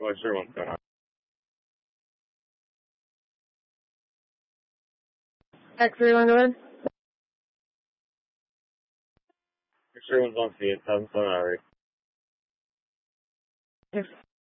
X-ray one's going on. X-ray one, go ahead. X-ray one's on scene, 7-7 Ivory. Yes.